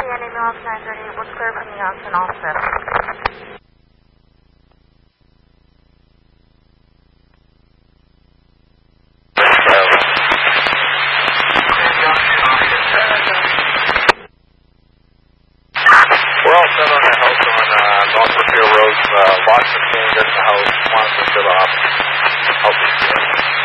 Miami Mills 938, what's clear from the Austin also? We're all set on that house on Northwood Field Road. Lots of things in the house. One of them to the house.